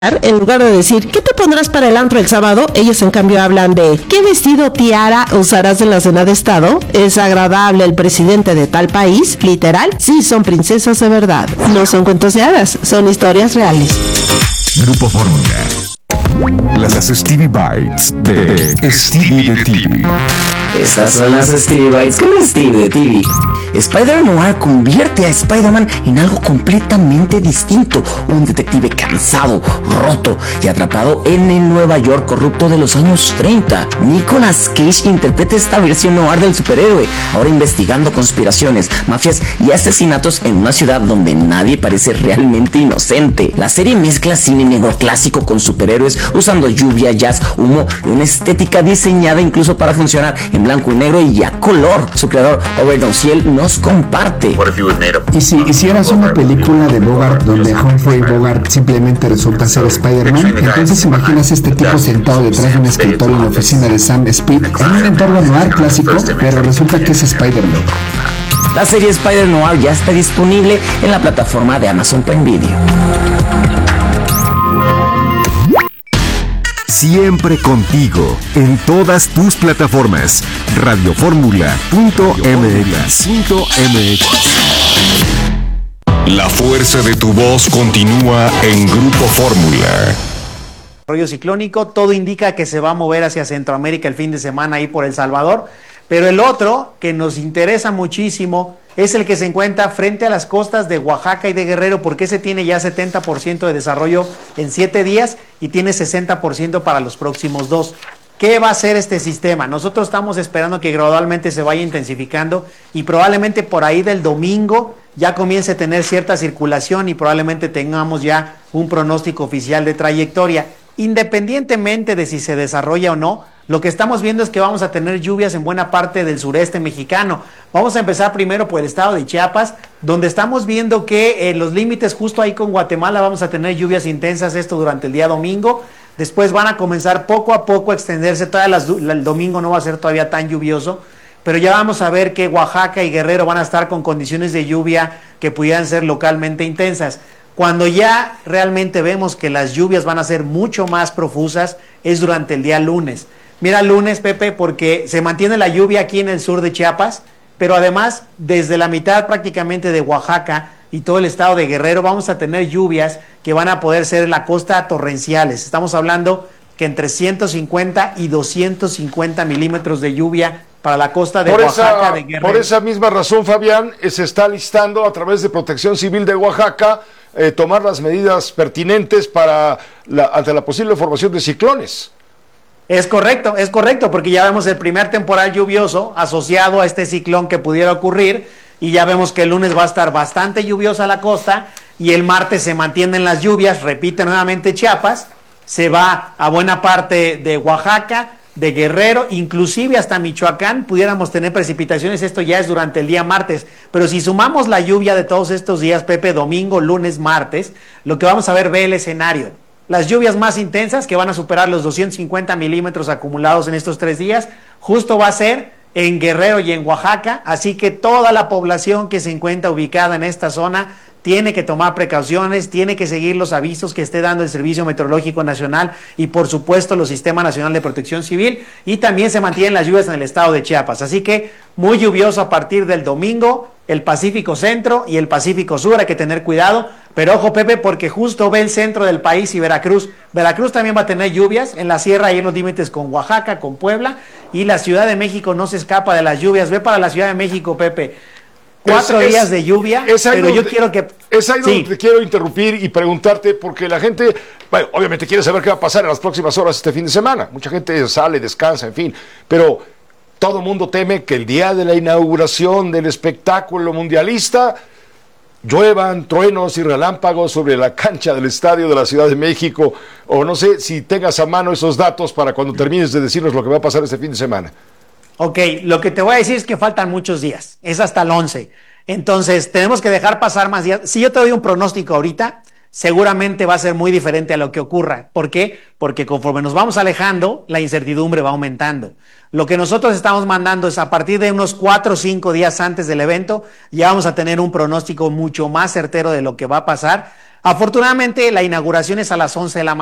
En lugar de decir, ¿qué te pondrás para el antro el sábado? Ellos en cambio hablan de, ¿qué vestido tiara usarás en la cena de estado? ¿Es agradable el presidente de tal país? Literal, sí, son princesas de verdad. No son cuentos de hadas, son historias reales. Grupo Fórmula. Las Stevie Bites de Stevie de TV. Estas son las Stevie Bites con Stevie de TV. Spider-Noir convierte a Spider-Man en algo completamente distinto, un detective cansado, roto y atrapado en el Nueva York corrupto de los años 30. Nicolas Cage interpreta esta versión noir del superhéroe, ahora investigando conspiraciones, mafias y asesinatos en una ciudad donde nadie parece realmente inocente. La serie mezcla cine negro clásico con superhéroes usando lluvia, jazz, humo y una estética diseñada incluso para funcionar en blanco y negro y a color. Su creador, Robert Ociel, nos comparte. ¿Y si hicieras una película de Bogart donde Humphrey Bogart simplemente resulta ser Spider-Man? Entonces imaginas este tipo sentado detrás de un escritorio en la oficina de Sam Speed en un entorno noir clásico, pero resulta que es Spider-Man. La serie Spider-Noir ya está disponible en la plataforma de Amazon Prime Video. Siempre contigo, en todas tus plataformas. Radioformula.mx. La fuerza de tu voz continúa en Grupo Fórmula. Rollo ciclónico, todo indica que se va a mover hacia Centroamérica el fin de semana ahí por El Salvador, pero el otro que nos interesa muchísimo es el que se encuentra frente a las costas de Oaxaca y de Guerrero, porque ese tiene ya 70% de desarrollo en 7 días y tiene 60% para los próximos 2. ¿Qué va a hacer este sistema? Nosotros estamos esperando que gradualmente se vaya intensificando y probablemente por ahí del domingo ya comience a tener cierta circulación y probablemente tengamos ya un pronóstico oficial de trayectoria. Independientemente de si se desarrolla o no, lo que estamos viendo es que vamos a tener lluvias en buena parte del sureste mexicano. Vamos a empezar primero por el estado de Chiapas, donde estamos viendo que los límites justo ahí con Guatemala vamos a tener lluvias intensas esto durante el día domingo. Después van a comenzar poco a poco a extenderse, el domingo no va a ser todavía tan lluvioso, pero ya vamos a ver que Oaxaca y Guerrero van a estar con condiciones de lluvia que pudieran ser localmente intensas. Cuando ya realmente vemos que las lluvias van a ser mucho más profusas es durante el día lunes. Mira, lunes, Pepe, porque se mantiene la lluvia aquí en el sur de Chiapas, pero además desde la mitad prácticamente de Oaxaca y todo el estado de Guerrero vamos a tener lluvias que van a poder ser en la costa torrenciales. Estamos hablando que entre 150 y 250 milímetros de lluvia para la costa de Oaxaca, de Guerrero. Por esa misma razón, Fabián, se está listando a través de Protección Civil de Oaxaca tomar las medidas pertinentes ante la posible formación de ciclones. Es correcto, porque ya vemos el primer temporal lluvioso asociado a este ciclón que pudiera ocurrir y ya vemos que el lunes va a estar bastante lluviosa la costa y el martes se mantienen las lluvias, repite nuevamente Chiapas, se va a buena parte de Oaxaca, de Guerrero, inclusive hasta Michoacán pudiéramos tener precipitaciones, esto ya es durante el día martes, pero si sumamos la lluvia de todos estos días, Pepe, domingo, lunes, martes, lo que vamos a ver, ve el escenario. Las lluvias más intensas que van a superar los 250 milímetros acumulados en estos 3 días, justo va a ser en Guerrero y en Oaxaca, así que toda la población que se encuentra ubicada en esta zona tiene que tomar precauciones, tiene que seguir los avisos que esté dando el Servicio Meteorológico Nacional y por supuesto los Sistema Nacional de Protección Civil, y también se mantienen las lluvias en el estado de Chiapas, así que muy lluvioso a partir del domingo, el Pacífico Centro y el Pacífico Sur, hay que tener cuidado, pero ojo, Pepe, porque justo ve el centro del país y Veracruz también va a tener lluvias en la sierra y en los límites con Oaxaca, con Puebla, y la Ciudad de México no se escapa de las lluvias. Ve para la Ciudad de México, Pepe, 4 días de lluvia, pero yo quiero que... Es ahí donde te quiero interrumpir y preguntarte, porque la gente, bueno, obviamente quiere saber qué va a pasar en las próximas horas este fin de semana. Mucha gente sale, descansa, en fin, pero todo el mundo teme que el día de la inauguración del espectáculo mundialista lluevan truenos y relámpagos sobre la cancha del estadio de la Ciudad de México, o no sé si tengas a mano esos datos para cuando termines de decirnos lo que va a pasar este fin de semana. Ok, lo que te voy a decir es que faltan muchos días, es hasta el 11, entonces tenemos que dejar pasar más días. Si yo te doy un pronóstico ahorita, seguramente va a ser muy diferente a lo que ocurra. ¿Por qué? Porque conforme nos vamos alejando, la incertidumbre va aumentando. Lo que nosotros estamos mandando es a partir de unos 4 o 5 días antes del evento, ya vamos a tener un pronóstico mucho más certero de lo que va a pasar. Afortunadamente, la inauguración es a las 11 de la mañana.